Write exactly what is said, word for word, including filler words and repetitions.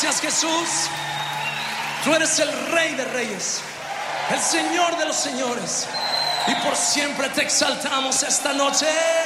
Gracias, Jesús. Tú eres el Rey de Reyes, el Señor de los señores, y por siempre te exaltamos esta noche.